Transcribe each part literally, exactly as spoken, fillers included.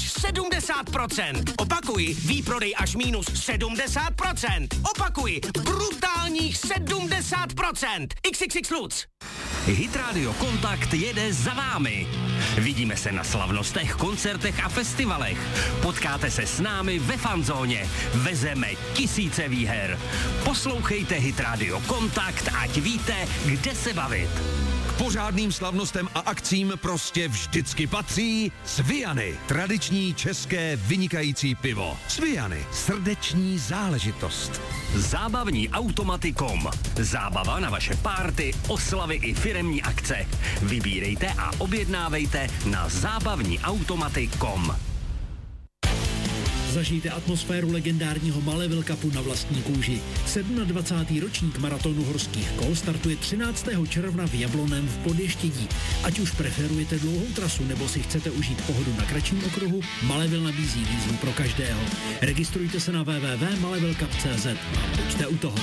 až sedmdesát procent. Opakuji, výprodej až minus sedmdesát procent. Opakuji, brutálních sedmdesát procent. iks iks iks Lutz. Hit Radio Kontakt jede za vámi. Vidíme se na slavnostech, koncertech a festivalech. Potkáte se s námi ve fanzóně. Vezeme tisíce výher. Poslouchejte Hit Radio Kontakt, ať víte, kde se bavit. K pořádným slavnostem a akcím prostě vždycky patří Sviany. Tradiční české vynikající pivo. Sviany. Srdeční záležitost. Zábavní automaty tečka com. Zábava na vaše párty, oslavy i firemní akce. Vybírejte a objednávejte na zábavní automaty tečka com. Zažijte atmosféru legendárního Malevel Cupu na vlastní kůži. dvacátý sedmý ročník maratonu horských kol startuje třináctého června v Jablonném v Podještědí. Ať už preferujete dlouhou trasu nebo si chcete užít pohodu na kratším okruhu, Malevel nabízí výzvu pro každého. Registrujte se na w w w tečka malevel cup tečka c z a buďte u toho.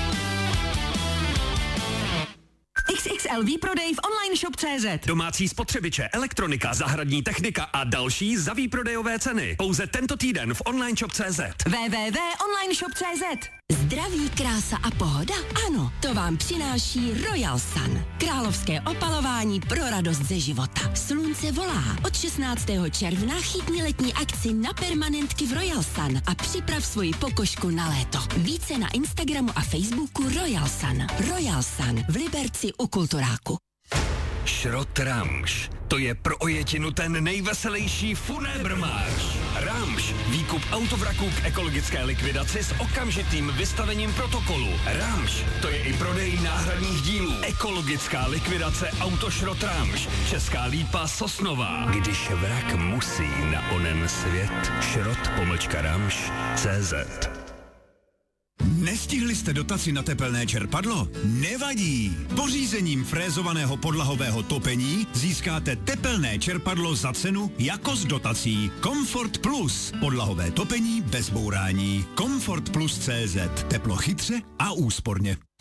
iks iks el výprodej v online shop tečka cé zet. Domácí spotřebiče, elektronika, zahradní technika a další za výprodejové ceny. Pouze tento týden v online shop tečka cé zet. w w w tečka online shop tečka cé zet. Zdraví, krása a pohoda? Ano, to vám přináší Royal Sun. Královské opalování pro radost ze života. Slunce volá. Od šestnáctého června chytni letní akci na permanentky v Royal Sun a připrav svoji pokožku na léto. Více na Instagramu a Facebooku Royal Sun. Royal Sun v Liberci u Kulturáku. Šrot Ramš. To je pro ojetinu ten nejveselější funébrmář. Ramš. Výkup autovraků k ekologické likvidaci s okamžitým vystavením protokolu. Ramš. To je i prodej náhradních dílů. Ekologická likvidace Autošrot Ramš. Česká Lípa Sosnová. Když vrak musí na onen svět. Šrot pomlčka Ramš tečka cé zet. Nestihli jste dotaci na tepelné čerpadlo? Nevadí! Pořízením frézovaného podlahového topení získáte tepelné čerpadlo za cenu jako s dotací. Comfort Plus. Podlahové topení bez bourání. Comfort Plus tečka cé zet. Teplo chytře a úsporně.